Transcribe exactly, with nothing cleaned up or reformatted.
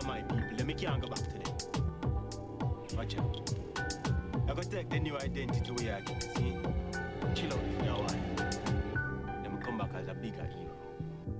are my people. Then me can't go back to them. Watch out. I gotta take the new identity way I get. See? Chill out for a while. Then me come back as a bigger evil.